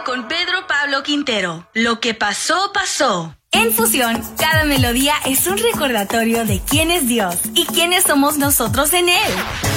con Pedro Pablo Quintero. Lo que pasó, pasó. En Fusión, cada melodía es un recordatorio de quién es Dios y quiénes somos nosotros en Él.